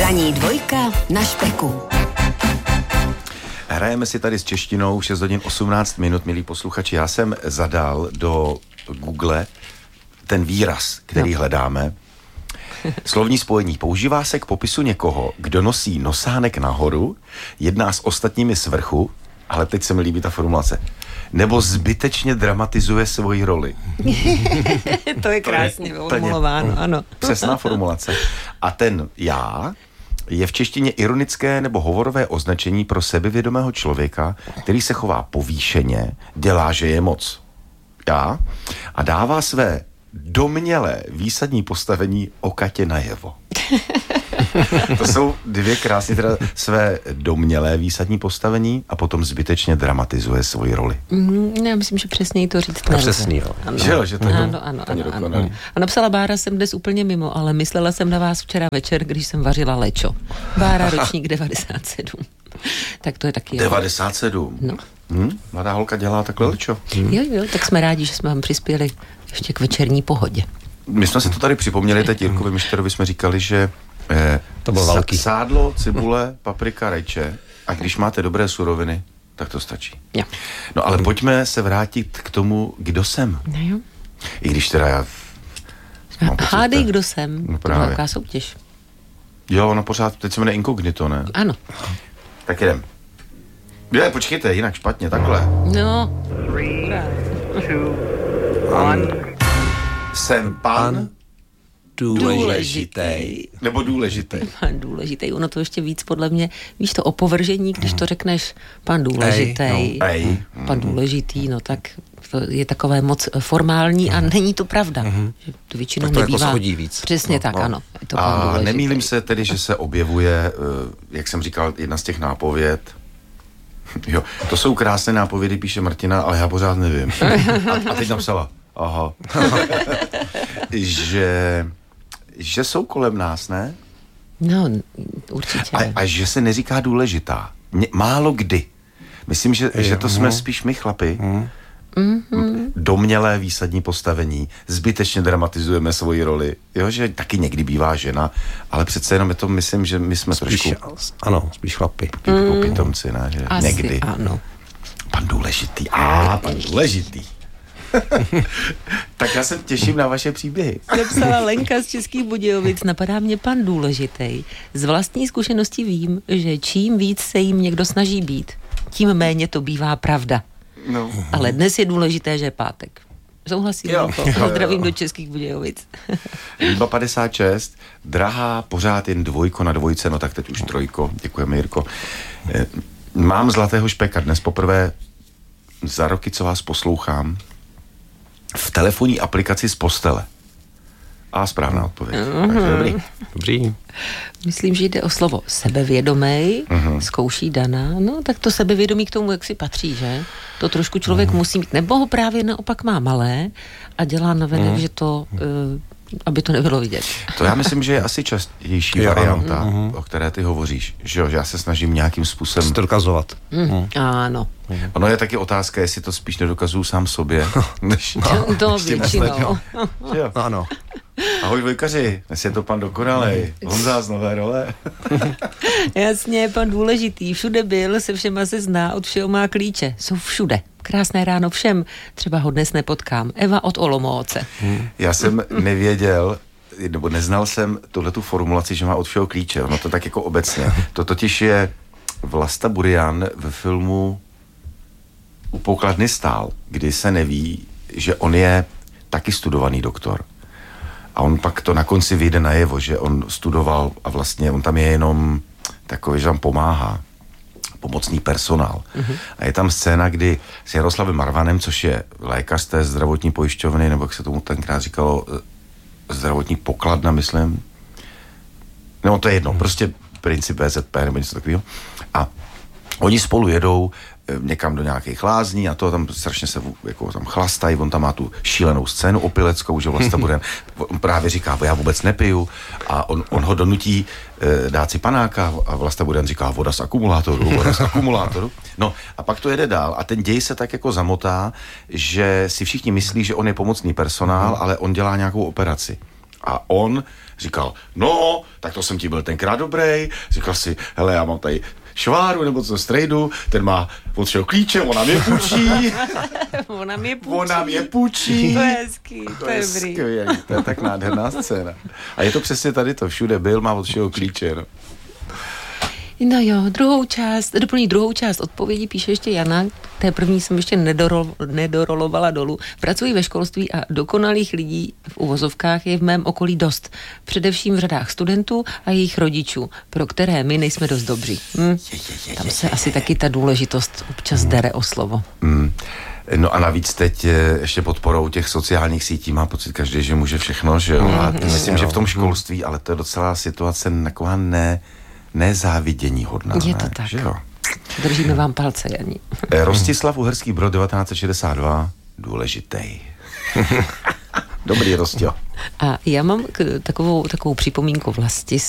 Ranní dvojka na Špeku. Hrajeme si tady s češtinou 6 hodin 18 minut, milí posluchači. Já jsem zadal do Google ten výraz, který hledáme. Slovní spojení. Používá se k popisu někoho, kdo nosí nosánek nahoru, jedná s ostatními svrchu, ale teď se mi líbí ta formulace, nebo zbytečně dramatizuje svoji roli. To je krásně formulováno, ano. Přesná formulace. A ten já je v češtině ironické nebo hovorové označení pro sebevědomého člověka, který se chová povýšeně, dělá, že je moc já a dává své domnělé výsadní postavení okatě najevo. To jsou dvě krásně, teda své domnělé výsadní postavení a potom zbytečně dramatizuje svoji roli. Já myslím, že přesněji to říct nelze. Přesný, jo. Že to je ano. A napsala Bára, jsem dnes úplně mimo, ale myslela jsem na vás včera večer, když jsem vařila lečo. Bára, ročník 97. Tak to je taky... 97? No. Mladá holka dělá takhle lečo. Jo, tak jsme rádi, že jsme vám přispěli ještě k večerní pohodě. My jsme si to tady připomněli, teď Jirkovi Mišterovi jsme říkali, že to bylo velký. Sádlo, cibule, paprika, rajče a když máte dobré suroviny, tak to stačí. Jo. No ale pojďme se vrátit k tomu, kdo jsem. No jo. I když teda já... Hádej, kdo jsem. No to byla velká soutěž. Jo, no pořád, teď se jmenuje Inkognito, ne? Ano. Tak jdem. Počkejte, jinak špatně, takhle. No. 3, 2, 1. Jsem pan Důležitej. Nebo důležitý. Pan důležitý. Ono to ještě víc podle mě, víš to opovržení, když to řekneš pan důležitej. Pan důležitý, no tak to je takové moc formální a není to pravda. Že to většinou tak to nebývá. Jako schodí víc. Přesně tak, ano. Je to a nemýlím se tedy, že se objevuje, jak jsem říkal, jedna z těch nápověd. Jo, to jsou krásné nápovědy, píše Martina, ale já pořád nevím. A teď napsala, aha. že jsou kolem nás, ne? No, určitě. A že se neříká důležitá. Málo kdy. Myslím, že to jsme spíš my chlapi. Domnělé výsadní postavení, zbytečně dramatizujeme svoji roli. Jo, že taky někdy bývá žena, ale přece jenom je to, myslím, že my jsme spíš, trošku... Ano, spíš chlapi. Pitomci, ne? Že asi, někdy. Ano. Pan důležitý. Pan důležitý. Tak já se těším na vaše příběhy. Napsala Lenka z Českých Budějovic, napadá mě pan důležitej. Z vlastní zkušenosti vím, že čím víc se jim někdo snaží být, tím méně to bývá pravda. No. Ale dnes je důležité, že je pátek. Souhlasím, Lenko. Zdravím do Českých Budějovic. Líba 56, drahá, pořád jen 2 na 2, no tak teď už 3. Děkujeme, Jirko. Mám zlatého špeka dnes poprvé za roky, co vás poslouchám, v telefonní aplikaci z postele. A správná odpověď. Takže Dobrý. Myslím, že jde o slovo sebevědomej, zkouší Dana, no tak to sebevědomí k tomu, jak si patří, že? To trošku člověk musí mít, nebo ho právě naopak má malé a dělá navenek, že to, aby to nebylo vidět. To já myslím, že je asi častější varianta, o které ty hovoříš, že já se snažím nějakým způsobem... dokazovat. Ano. Ono je taky otázka, jestli to spíš nedokazuju sám sobě, než... To většinou. Ano. Ahoj Vojkaři, dnes je to pan dokonalej. Honza z Nové role. Jasně, pan důležitý. Všude byl, se všema se zná, od všeho má klíče. Jsou všude. Krásné ráno všem. Třeba ho dnes nepotkám. Eva od Olomouce. Já jsem nevěděl, nebo neznal jsem tuhletu formulaci, že má od všeho klíče. Ono to tak jako obecně. To totiž je Vlasta Burian ve filmu U pokladny stál, kdy se neví, že on je taky studovaný doktor. A on pak to na konci vyjde najevo, že on studoval a vlastně on tam je jenom takový, že tam pomáhá. Pomocný personál. A je tam scéna, kdy s Jaroslavem Marvanem, což je lékař té zdravotní pojišťovny, nebo jak se tomu tenkrát říkalo, zdravotní pokladna, myslím. No to je jedno, prostě princip VZP nebo něco takového. A oni spolu jedou někam do nějakých lázní a to tam strašně se jako tam chlastají, on tam má tu šílenou scénu opileckou, že Vlasta bude, on právě říká, já vůbec nepiju a on ho donutí dát si panáka a Vlasta Burian říká, voda z akumulátoru. No a pak to jede dál a ten děj se tak jako zamotá, že si všichni myslí, že on je pomocný personál, ale on dělá nějakou operaci. A on říkal, no, tak to jsem ti byl tenkrát dobrý. Říkal si, hele, já mám tady šváru nebo co strejdu, ten má potřebu klíče, ona mě půjčí. Ona mě půjčí. To je hezký, to je dobrý. Skvělý, to je tak nádherná scéna. A je to přesně tady to, všude byl, má potřebu klíče, no. No jo, doplní druhou část odpovědi, píše ještě Jana, té první jsem ještě nedorolovala dolů. Pracuji ve školství a dokonalých lidí v uvozovkách je v mém okolí dost. Především v řadách studentů a jejich rodičů, pro které my nejsme dost dobří. Tam se asi taky ta důležitost občas dere o slovo. No a navíc teď ještě podporou těch sociálních sítí má pocit každý, že může všechno, že jo? A myslím, že v tom školství, ale to je docela situace taková nezávidění hodná. Je to tak. Že jo? Držíme vám palce, Janí. Rostislav Uherský Brod 1962, důležitý. Dobrý, Rostio. A já mám takovou připomínku Vlasti